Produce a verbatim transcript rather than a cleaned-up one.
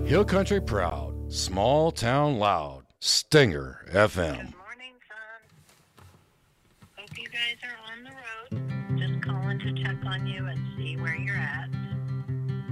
Hill Country proud, small town loud, Stinger F M. Good morning, son. Hope you guys are on the road. Just calling to check on you and see where you're at.